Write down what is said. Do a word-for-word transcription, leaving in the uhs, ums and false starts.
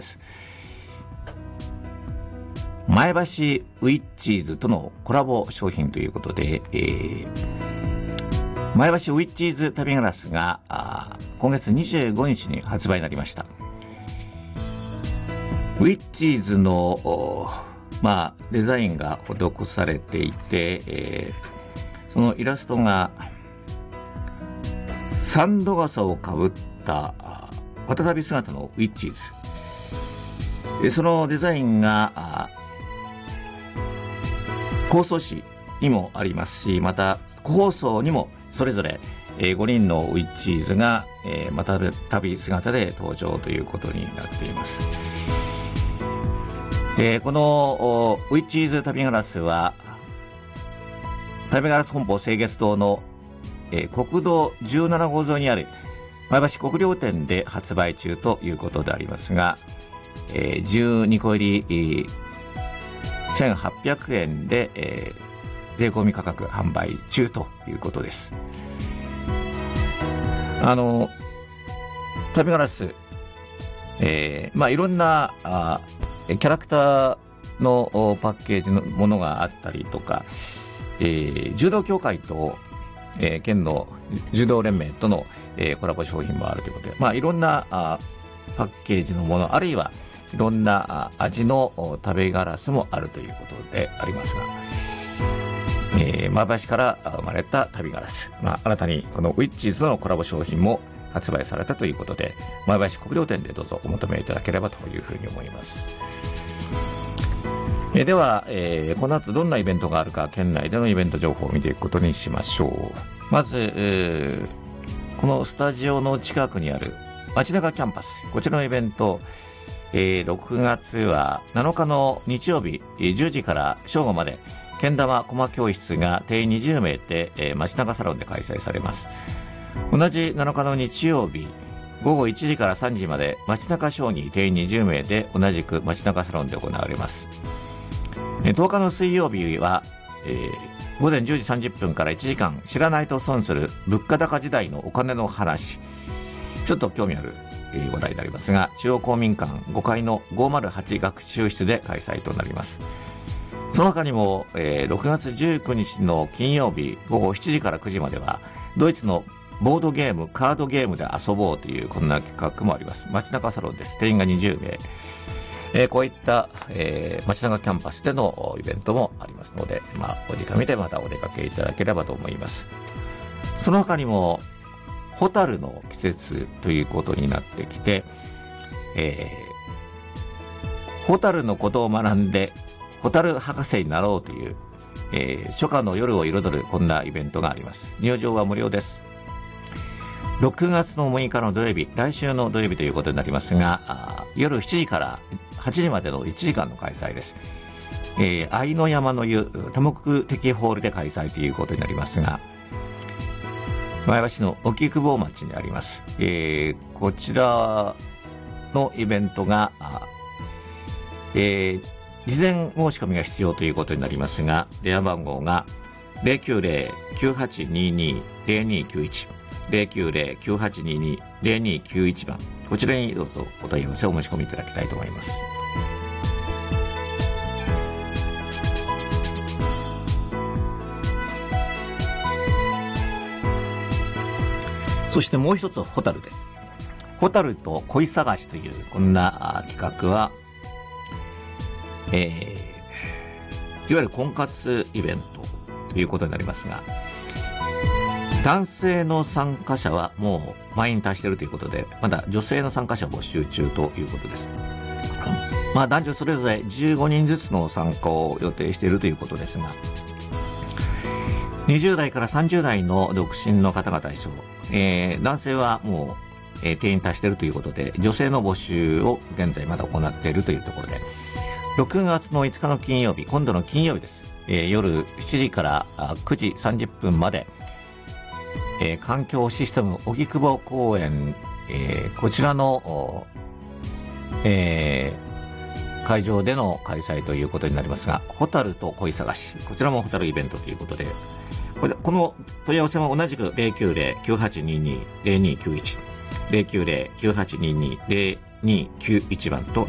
です。前橋ウィッチーズとのコラボ商品ということで、えー、前橋ウィッチーズ旅ガラスが今月にじゅうごにちに発売になりました。ウィッチーズの、まあ、デザインが施されていて、えー、そのイラストがサンド傘をかぶった渡旅姿のウィッチーズ、そのデザインが放送紙にもありますし、また個包装にもそれぞれごにんのウィッチーズがまた旅姿で登場ということになっています。このウィッチーズ旅ガラスは旅ガラス本舗清月堂の国道じゅうななごう沿いにある前橋国領店で発売中ということでありますが、じゅうにこ入りせんはっぴゃくえんで、えー、税込み価格販売中ということです。あの旅ガラス、えー、まあいろんなあキャラクターのパッケージのものがあったりとか、えー、柔道協会と、えー、県の柔道連盟との、えー、コラボ商品もあるということで、まあいろんなあパッケージのもの、あるいはいろんな味の旅ガラスもあるということでありますが、えー、前橋から生まれた旅ガラス、まあ、新たにこのウィッチーズとのコラボ商品も発売されたということで、前橋国領店でどうぞお求めいただければというふうに思います。えー、では、えー、この後どんなイベントがあるか、県内でのイベント情報を見ていくことにしましょう。まず、えー、このスタジオの近くにある町中キャンパス、こちらのイベント、えー、ろくがつはなのかの日曜日じゅうじから正午までけん玉駒教室が定員にじゅうめいで、えー、街中サロンで開催されます。同じなのかの日曜日ごごいちじからさんじまで街中小児定員にじゅうめいで同じく街中サロンで行われます。えー、とおかの水曜日は、えー、ごぜんじゅうじさんじゅっぷんからいちじかん知らないと損する物価高時代のお金の話、ちょっと興味ある話題でありますが、中央公民館ごかいのごまるはち学習室で開催となります。その他にも、えー、ろくがつじゅうくにちの金曜日ごごしちじからくじまではドイツのボードゲームカードゲームで遊ぼうというこんな企画もあります。街中サロンです。定員がにじゅうめい、えー、こういった、えー、街中キャンパスでのイベントもありますので、まあ、お時間見てまたお出かけいただければと思います。その他にもホタルの季節ということになってきて、えー、ホタルのことを学んでホタル博士になろうという、えー、初夏の夜を彩るこんなイベントがあります。入場は無料です。ろくがつのむいかの土曜日、来週の土曜日ということになりますが、夜しちじからはちじまでのいちじかんの開催です。えー、愛の山の湯多目的ホールで開催ということになりますが、前橋の沖久保町にあります。えー、こちらのイベントが、えー、事前申し込みが必要ということになりますが、電話番号が ゼロきゅうゼロ きゅうはちにに ゼロにきゅういち ゼロきゅうゼロ きゅうはちにに ゼロにきゅういち 番、こちらにどうぞお問い合わせを申し込みいただきたいと思います。そしてもう一つホタルです。ホタルと恋探しというこんな企画は、えー、いわゆる婚活イベントということになりますが、男性の参加者はもう満員に達しているということで、まだ女性の参加者を募集中ということです。まあ男女それぞれじゅうごにんずつの参加を予定しているということですが、にじゅうだいからさんじゅうだいの独身の方が対象、えー、男性はもう、えー、定員達しているということで、女性の募集を現在まだ行っているというところで、ろくがつのいつかの金曜日、今度の金曜日です。えー、夜しちじからくじさんじゅっぷんまで、えー、環境システム荻窪公園、えー、こちらの、えー、会場での開催ということになりますが、ホタルと恋探し、こちらもホタルイベントということで、これこの問い合わせも同じく ゼロきゅうゼロ きゅうはちにに ゼロにきゅういち ゼロきゅうゼロ きゅうはちにに ゼロにきゅういち 番と